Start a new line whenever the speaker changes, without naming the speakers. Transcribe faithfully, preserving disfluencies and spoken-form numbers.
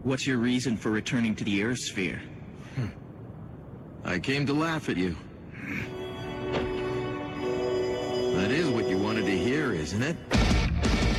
What's your reason for returning to the Earth Sphere?
I came to laugh at you. That is what you wanted to hear, isn't it?